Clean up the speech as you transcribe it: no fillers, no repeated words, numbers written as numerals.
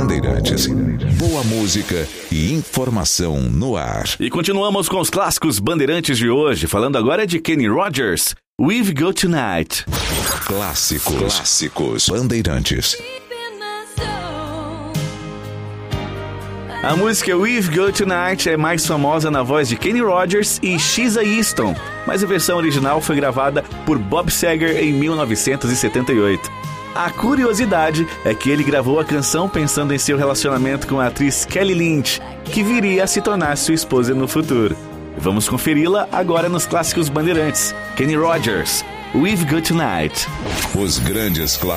Bandeirantes. Boa música e informação no ar. E continuamos com os clássicos Bandeirantes de hoje, falando agora de Kenny Rogers, We've Got Tonight. Clássicos Bandeirantes. A música We've Got Tonight é mais famosa na voz de Kenny Rogers e Sheila Easton, mas a versão original foi gravada por Bob Seger em 1978. A curiosidade é que ele gravou a canção pensando em seu relacionamento com a atriz Kelly Lynch, que viria a se tornar sua esposa no futuro. Vamos conferi-la agora nos clássicos Bandeirantes. Kenny Rogers, We've Got Tonight. Os grandes clássicos.